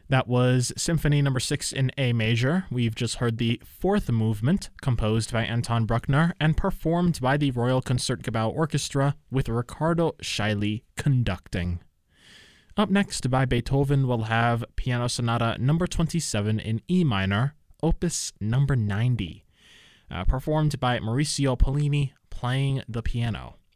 That was Symphony Number 6 in A major. We've just heard the fourth movement, composed by Anton Bruckner and performed by the Royal Concertgebouw Orchestra with Riccardo Chailly conducting. Up next by Beethoven, we'll have Piano Sonata Number 27 in E minor, Opus Number 90, performed by Maurizio Pollini playing the piano.